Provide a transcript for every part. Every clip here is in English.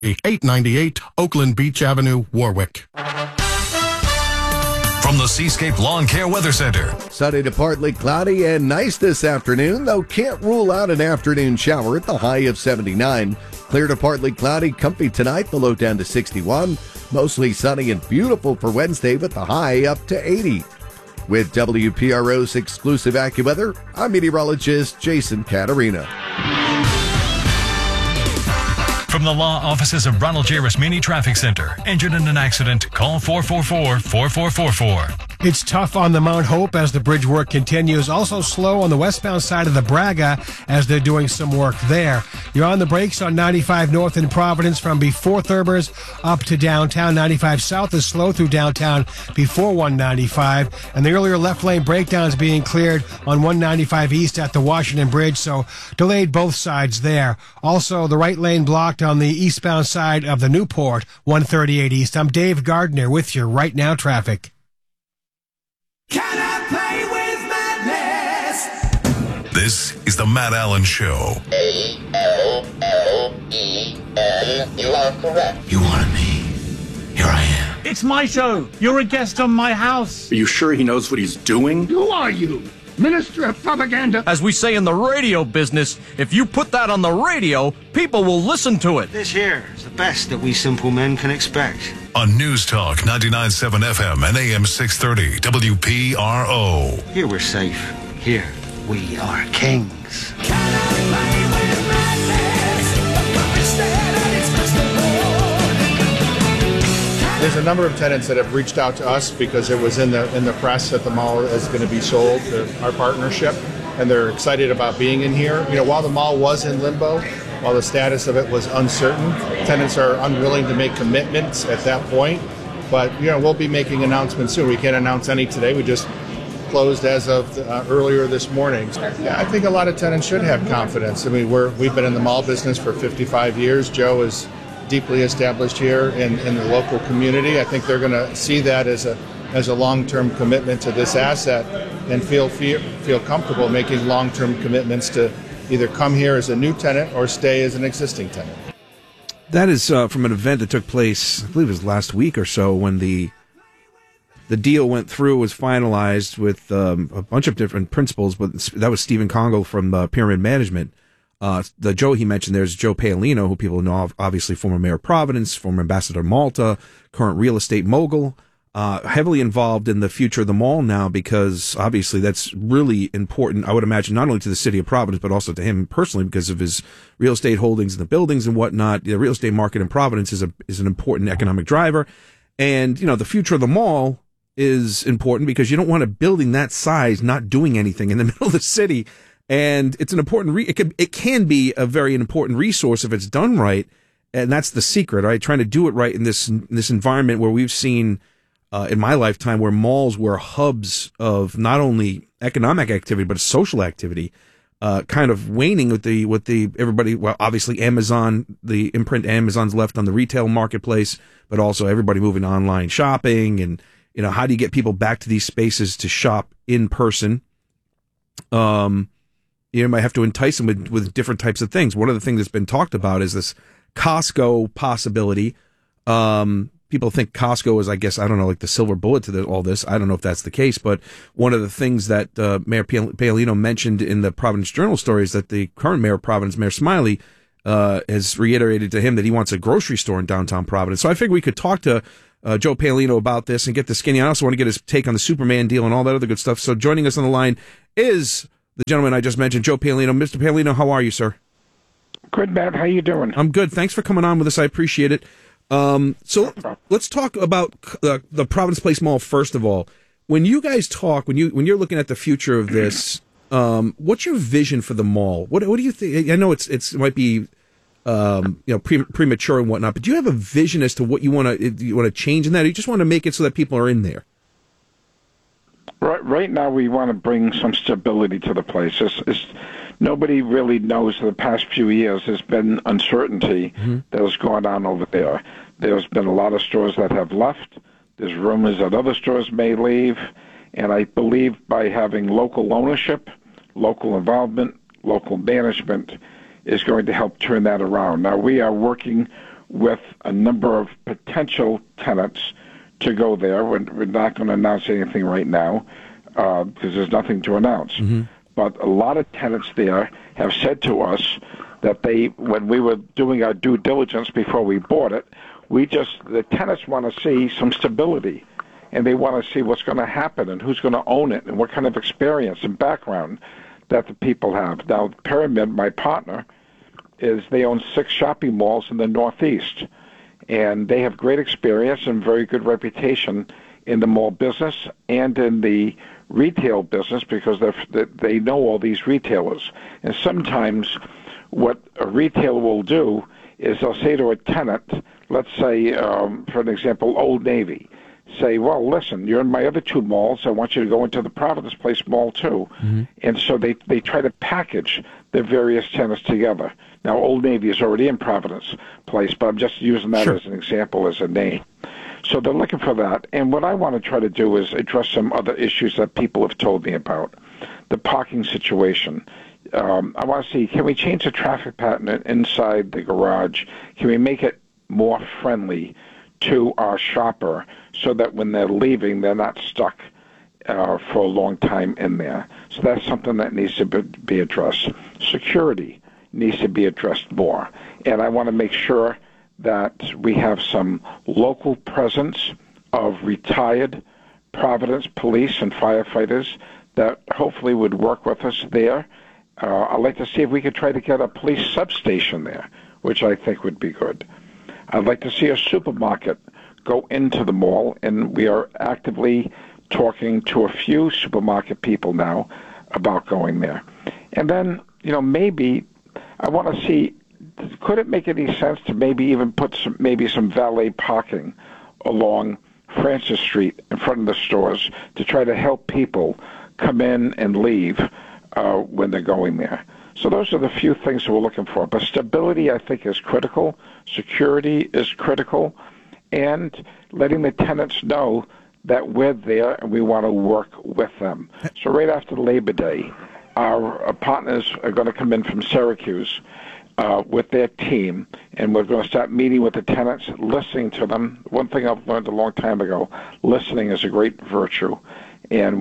898 Oakland Beach Avenue, Warwick. From the Seascape Lawn Care Weather Center. Sunny to partly cloudy and nice this afternoon, though can't rule out an afternoon shower at the high of 79. Clear to partly cloudy, comfy tonight, the low down to 61. Mostly sunny and beautiful for Wednesday with the high up to 80. With WPRO's exclusive AccuWeather, I'm meteorologist Jason Caterina. From the law offices of Ronald J. Rasmini Traffic Center. Injured in an accident? Call 444-4444. It's tough on the Mount Hope as the bridge work continues. Also slow on the westbound side of the Braga as they're doing some work there. You're on the brakes on 95 North in Providence from before Thurbers up to downtown. 95 South is slow through downtown before 195. And the earlier left lane breakdowns being cleared on 195 East at the Washington Bridge, so delayed both sides there. Also, the right lane blocked on the eastbound side of the Newport, 138 East. I'm Dave Gardner with your Right Now traffic. Can I play with madness? This is the Matt Allen Show. A-L-L-E-N. You are correct. You wanted me. Here I am. It's my show. You're a guest on my house. Are you sure he knows what he's doing? Who are you? Minister of Propaganda? As we say in the radio business, if you put that on the radio, people will listen to it. This here is the best that we simple men can expect. On News Talk 99.7 FM and AM 630 WPRO. Here we're safe. Here we are kings. There's a number of tenants that have reached out to us because it was in the press that the mall is going to be sold to our partnership, and they're excited about being in here. You know, while the mall was in limbo, while the status of it was uncertain, tenants are unwilling to make commitments at that point. But, you know, we'll be making announcements soon. We can't announce any today. We just closed as of earlier this morning. Yeah, I think a lot of tenants should have confidence. I mean, we've been in the mall business for 55 years. Joe is deeply established here in the local community. I think they're going to see that as a long-term commitment to this asset and feel comfortable making long-term commitments to either come here as a new tenant or stay as an existing tenant. That is from an event that took place, I believe it was last week or so, when the deal went through, was finalized with a bunch of different principals, but that was Stephen Congo from Pyramid Management. The Joe he mentioned, there's Joe Paolino, who people know, obviously former mayor of Providence, former ambassador of Malta, current real estate mogul, heavily involved in the future of the mall now, because obviously that's really important, I would imagine, not only to the city of Providence, but also to him personally because of his real estate holdings in the buildings and whatnot. The real estate market in Providence is an important economic driver. And, you know, the future of the mall is important because you don't want a building that size not doing anything in the middle of the city. And it's an important, it can be a very important resource if it's done right. And that's the secret, right? Trying to do it right in this environment where we've seen, in my lifetime, where malls were hubs of not only economic activity, but social activity, kind of waning with everybody. Well, obviously Amazon, the imprint Amazon's left on the retail marketplace, but also everybody moving to online shopping. And, you know, how do you get people back to these spaces to shop in person? You might have to entice them with different types of things. One of the things that's been talked about is this Costco possibility. People think Costco is, I guess, I don't know, like the silver bullet to all this. I don't know if that's the case, but one of the things that Mayor Paolino mentioned in the Providence Journal story is that the current mayor of Providence, Mayor Smiley, has reiterated to him that he wants a grocery store in downtown Providence. So I figured we could talk to Joe Paolino about this and get the skinny. I also want to get his take on the Superman deal and all that other good stuff. So joining us on the line is the gentleman I just mentioned, Joe Paolino. Mr. Paolino, how are you, sir? Good, Matt. How you doing? I'm good. Thanks for coming on with us. I appreciate it. So let's talk about the Providence Place Mall first of all. When you guys talk, when you're looking at the future of this, what's your vision for the mall? What do you think? I know it might be premature and whatnot, but do you have a vision as to what you want to change in that, or you just want to make it so that people are in there? Right now, we want to bring some stability to the place. Nobody really knows. The past few years, there's been uncertainty that has gone on over there. There's been a lot of stores that have left. There's rumors that other stores may leave. And I believe by having local ownership, local involvement, local management is going to help turn that around. Now, we are working with a number of potential tenants to go there. We're not going to announce anything right now because there's nothing to announce. Mm-hmm. But a lot of tenants there have said to us that when we were doing our due diligence before we bought it, the tenants want to see some stability, and they want to see what's going to happen and who's going to own it and what kind of experience and background that the people have. Now, Pyramid, my partner, they own 6 shopping malls in the Northeast, and they have great experience and very good reputation in the mall business and in the retail business because they know all these retailers. And sometimes what a retailer will do is they'll say to a tenant, let's say, for an example, Old Navy, say, well, listen, you're in my other 2 malls. I want you to go into the Providence Place Mall, too. Mm-hmm. And so they try to package the various tenants together. Now, Old Navy is already in Providence Place, but I'm just using that as an example, as a name. So they're looking for that. And what I want to try to do is address some other issues that people have told me about. The parking situation. I want to see, can we change the traffic pattern inside the garage? Can we make it more friendly to our shopper so that when they're leaving, they're not stuck for a long time in there? So that's something that needs to be addressed. Security needs to be addressed more. And I want to make sure that we have some local presence of retired Providence police and firefighters that hopefully would work with us there. I'd like to see if we could try to get a police substation there, which I think would be good. I'd like to see a supermarket go into the mall, and we are actively talking to a few supermarket people now about going there. And then, maybe I want to see, could it make any sense to maybe even put some valet parking along Francis Street in front of the stores to try to help people come in and leave when they're going there? So those are the few things that we're looking for. But stability, I think, is critical. Security is critical. And letting the tenants know that we're there and we want to work with them. So right after Labor Day, our partners are going to come in from Syracuse with their team, and we're going to start meeting with the tenants, listening to them. One thing I've learned a long time ago, listening is a great virtue. And,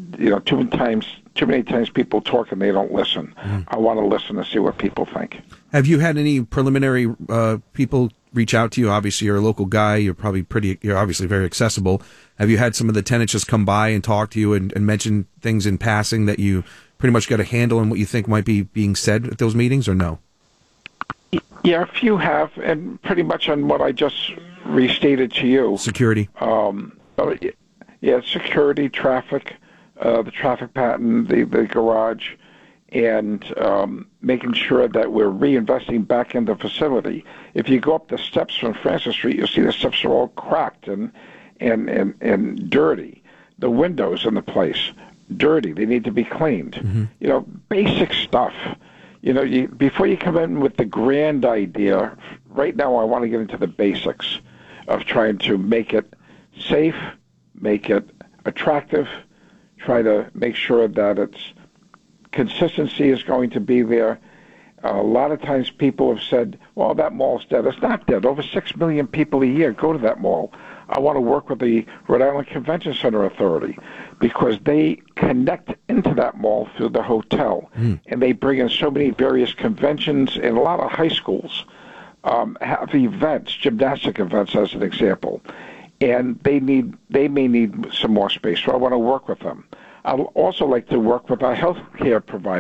too many times people talk and they don't listen. Mm-hmm. I want to listen and see what people think. Have you had any preliminary people reach out to you? Obviously, you're a local guy. You're obviously very accessible. Have you had some of the tenants just come by and talk to you and mention things in passing that you pretty much got a handle on what you think might be being said at those meetings, or no? Yeah, a few have, and pretty much on what I just restated to you. Security. Security, traffic, the traffic pattern, the garage, and making sure that we're reinvesting back in the facility. If you go up the steps from Francis Street, you'll see the steps are all cracked and dirty. The windows in the place, dirty. They need to be cleaned. Mm-hmm. Basic stuff. Before you come in with the grand idea, right now I want to get into the basics of trying to make it safe, make it attractive, try to make sure that consistency is going to be there. A lot of times people have said, well, that mall's dead. It's not dead. Over 6 million people a year go to that mall. I want to work with the Rhode Island Convention Center Authority because they connect into that mall through the hotel, and they bring in so many various conventions, and a lot of high schools have events, gymnastic events as an example, and they may need some more space, so I want to work with them. I'd also like to work with our health care providers.